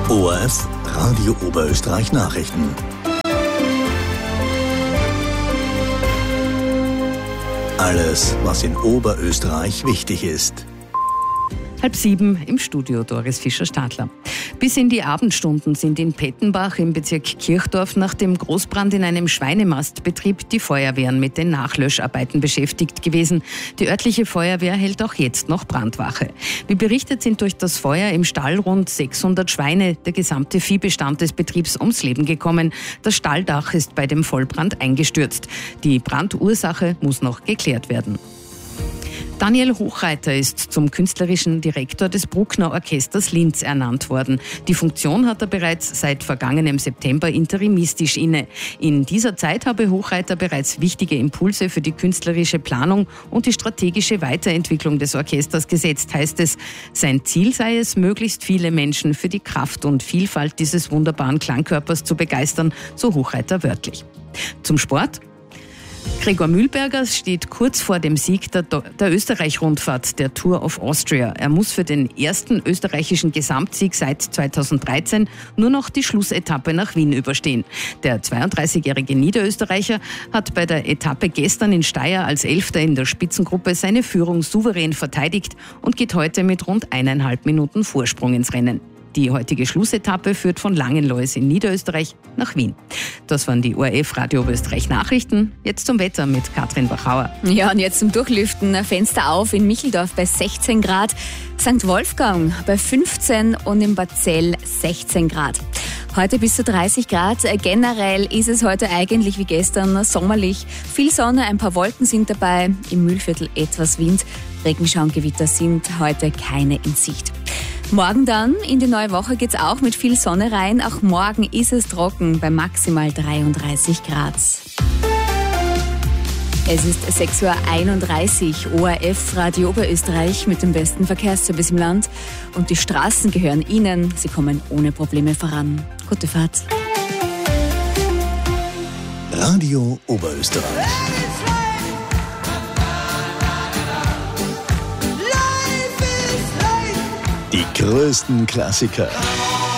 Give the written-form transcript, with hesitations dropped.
ORF Radio Oberösterreich Nachrichten. Alles, was in Oberösterreich wichtig ist. 6:30 im Studio, Doris Fischer-Stadler. Bis in die Abendstunden sind in Pettenbach im Bezirk Kirchdorf nach dem Großbrand in einem Schweinemastbetrieb die Feuerwehren mit den Nachlöscharbeiten beschäftigt gewesen. Die örtliche Feuerwehr hält auch jetzt noch Brandwache. Wie berichtet, sind durch das Feuer im Stall rund 600 Schweine, der gesamte Viehbestand des Betriebs, ums Leben gekommen. Das Stalldach ist bei dem Vollbrand eingestürzt. Die Brandursache muss noch geklärt werden. Daniel Hochreiter ist zum künstlerischen Direktor des Bruckner Orchesters Linz ernannt worden. Die Funktion hat er bereits seit vergangenem September interimistisch inne. In dieser Zeit habe Hochreiter bereits wichtige Impulse für die künstlerische Planung und die strategische Weiterentwicklung des Orchesters gesetzt, heißt es. Sein Ziel sei es, möglichst viele Menschen für die Kraft und Vielfalt dieses wunderbaren Klangkörpers zu begeistern, so Hochreiter wörtlich. Zum Sport. Gregor Mühlberger steht kurz vor dem Sieg der Österreich-Rundfahrt, der Tour of Austria. Er muss für den ersten österreichischen Gesamtsieg seit 2013 nur noch die Schlussetappe nach Wien überstehen. Der 32-jährige Niederösterreicher hat bei der Etappe gestern in Steyr als Elfter in der Spitzengruppe seine Führung souverän verteidigt und geht heute mit rund 1,5 Minuten Vorsprung ins Rennen. Die heutige Schlussetappe führt von Langenlois in Niederösterreich nach Wien. Das waren die ORF Radio Oberösterreich Nachrichten. Jetzt zum Wetter mit Katrin Bachauer. Ja, und jetzt zum Durchlüften. Fenster auf in Micheldorf bei 16 Grad, St. Wolfgang bei 15 und in Barzell 16 Grad. Heute bis zu 30 Grad. Generell ist es heute eigentlich wie gestern sommerlich. Viel Sonne, ein paar Wolken sind dabei. Im Mühlviertel etwas Wind. Regenschauengewitter sind heute keine in Sicht. Morgen dann, in die neue Woche geht's auch mit viel Sonne rein. Auch morgen ist es trocken bei maximal 33 Grad. Es ist 6:31 Uhr, ORF Radio Oberösterreich mit dem besten Verkehrsservice im Land. Und die Straßen gehören Ihnen. Sie kommen ohne Probleme voran. Gute Fahrt. Radio Oberösterreich. Die größten Klassiker